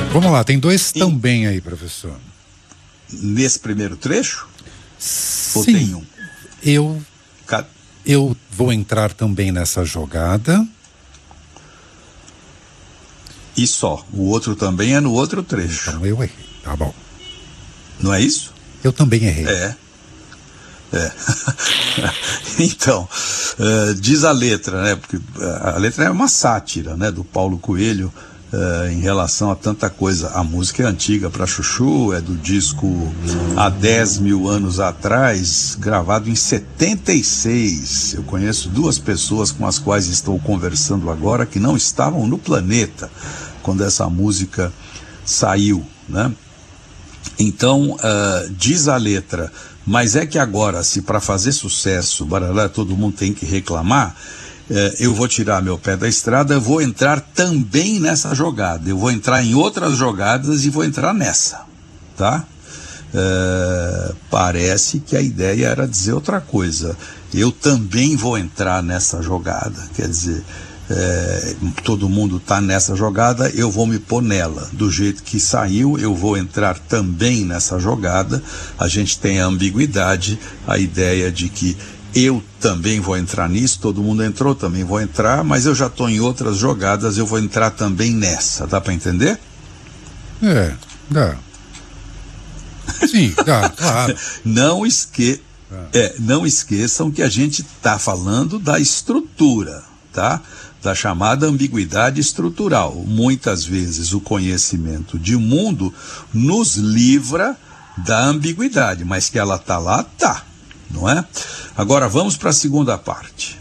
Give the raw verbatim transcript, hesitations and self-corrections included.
Vamos lá, tem dois e... também aí, professor. Nesse primeiro trecho? Sim. Ou tem um? Eu, Ca... eu vou entrar também nessa jogada. E só. O outro também é no outro trecho. Então eu errei, tá bom. Não é isso? Eu também errei. É. É. Então, uh, diz a letra, né? Porque a letra é uma sátira, né? Do Paulo Coelho uh, em relação a tanta coisa. A música é antiga pra chuchu, é do disco há dez mil anos atrás, gravado em setenta e seis. Eu conheço duas pessoas com as quais estou conversando agora que não estavam no planeta quando essa música saiu, né? Então, uh, diz a letra, mas é que agora, se para fazer sucesso, baralá, todo mundo tem que reclamar, uh, eu vou tirar meu pé da estrada, eu vou entrar também nessa jogada, eu vou entrar em outras jogadas e vou entrar nessa, tá? Uh, parece que a ideia era dizer outra coisa, eu também vou entrar nessa jogada, quer dizer... É, todo mundo está nessa jogada, eu vou me pôr nela, do jeito que saiu, eu vou entrar também nessa jogada. A gente tem a ambiguidade, a ideia de que eu também vou entrar nisso, todo mundo entrou, também vou entrar, mas eu já estou em outras jogadas, eu vou entrar também nessa, dá para entender? É, dá. Sim, dá, claro. Não esque... é, não esqueçam que a gente está falando da estrutura, tá? Da chamada ambiguidade estrutural. Muitas vezes o conhecimento de mundo nos livra da ambiguidade, mas que ela tá lá, tá, não é? Agora vamos para a segunda parte.